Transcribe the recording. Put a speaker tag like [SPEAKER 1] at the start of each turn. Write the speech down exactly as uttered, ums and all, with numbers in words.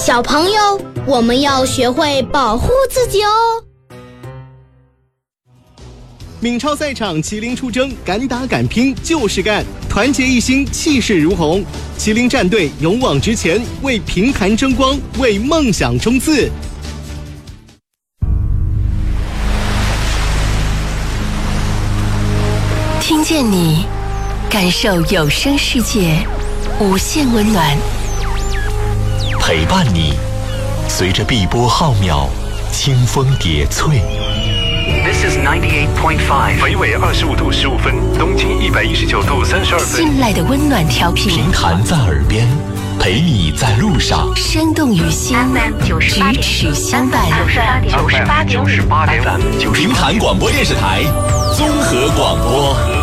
[SPEAKER 1] 小朋友，我们要学会保护自己哦。
[SPEAKER 2] 闽超赛场，麒麟出征，敢打敢拼就是干，团结一心，气势如虹。麒麟战队勇往直前，为平潭争光，为梦想冲刺。
[SPEAKER 3] 听见你，感受有声世界，无限温暖。
[SPEAKER 4] 陪伴你，随着碧波浩渺，清风叠翠。
[SPEAKER 5] This is ninety-eight point five。
[SPEAKER 6] 北纬二十五度十五分，东经一百一十九度三十二分。
[SPEAKER 3] 信赖的温暖调频，
[SPEAKER 4] 平潭在耳边，陪你在路上。
[SPEAKER 3] 生动于心，咫尺相伴。
[SPEAKER 5] 九十八点五，九十八点五，
[SPEAKER 4] 平潭广播电视台综合广播。